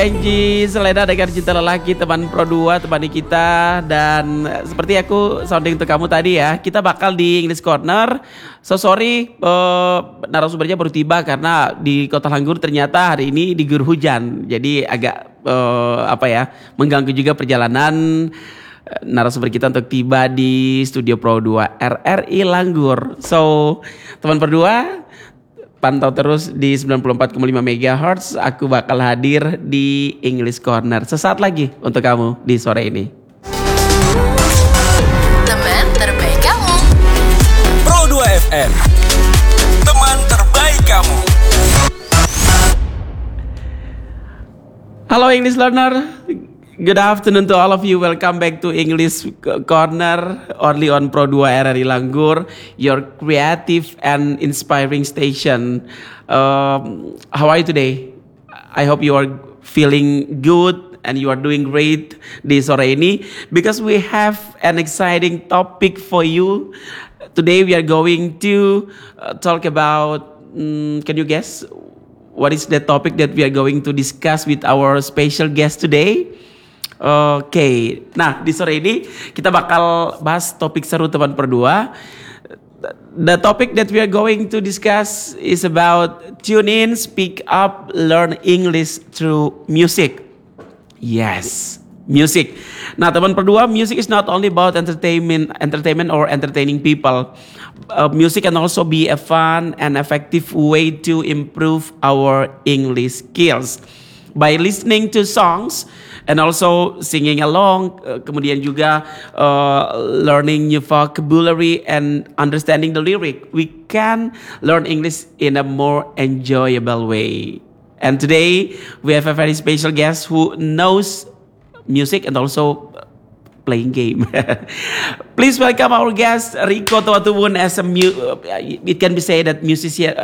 Angie Selena dengan Cinta Lelaki, teman Pro 2, temani kita. Dan seperti aku sounding untuk kamu tadi ya, kita bakal di English Corner. So sorry, narasumbernya baru tiba karena di Kota Langgur ternyata hari ini diguyur hujan. Jadi agak mengganggu juga perjalanan narasumber kita untuk tiba di studio Pro 2 RRI Langgur. So teman Pro 2, pantau terus di 94,5 MHz. Aku bakal hadir di English Corner sesaat lagi untuk kamu di sore ini. Teman terbaik kamu. Pro 2 FM. Teman terbaik kamu. Halo English learner. Good afternoon to all of you. Welcome back to English Corner only on Pro 2 RRI Langgur, your creative and inspiring station. How are you today? I hope you are feeling good and you are doing great di sore ini because we have an exciting topic for you. Today we are going to talk about, can you guess what is the topic that we are going to discuss with our special guest today? Oke, nah di sore ini kita bakal bahas topik seru teman Pro 2. The topic that we are going to discuss is about tune in, speak up, learn English through music. Yes, music. Nah teman Pro 2, music is not only about entertainment or entertaining people. Music can also be a fun and effective way to improve our English skills. By listening to songs and also singing along, kemudian juga learning new vocabulary and understanding the lyric, we can learn English in a more enjoyable way. And today we have a very special guest who knows music and also playing game. Please welcome our guest Rico Tuatubun as it can be said that musician.